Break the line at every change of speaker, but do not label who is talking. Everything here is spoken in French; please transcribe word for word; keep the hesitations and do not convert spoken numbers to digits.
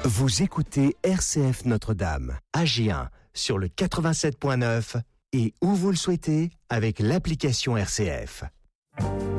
Vous écoutez R C F Notre-Dame, A G un, sur le quatre-vingt-sept point neuf et où vous le souhaitez avec l'application R C F.